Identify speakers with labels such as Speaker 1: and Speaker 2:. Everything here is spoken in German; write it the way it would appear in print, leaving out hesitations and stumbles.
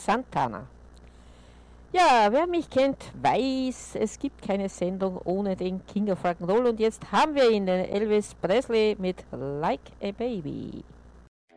Speaker 1: Santana. Ja, wer mich kennt, weiß, es gibt keine Sendung ohne den King of Rock'n'Roll und jetzt haben wir ihn, den Elvis Presley mit Like a Baby.